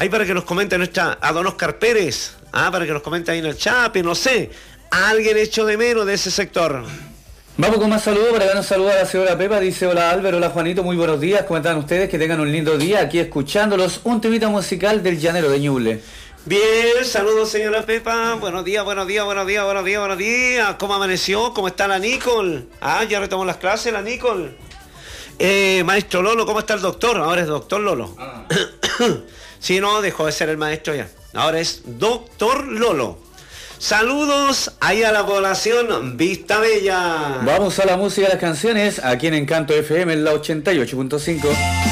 Ahí para que nos comente a don Oscar Pérez, para que nos comente ahí en el chat, no sé, a alguien hecho de menos de ese sector. Vamos con más saludos, para darnos saludos a la señora Pepa, dice hola Álvaro, hola Juanito, muy buenos días, ¿cómo están ustedes? Que tengan un lindo día aquí escuchándolos, un temita musical del Llanero de Ñuble. Bien, saludos señora Pepa, buenos días, buenos días, buenos días, buenos días, buenos días, ¿cómo amaneció? ¿Cómo está la Nicole? Ya retomó las clases la Nicole. Maestro Lolo, ¿cómo está el doctor? Ahora es doctor Lolo. Sí, no, dejó de ser el maestro ya, ahora es doctor Lolo. Saludos ahí a la población Vista Bella. Vamos a la música de las canciones, aquí en Encanto FM, en la 88.5.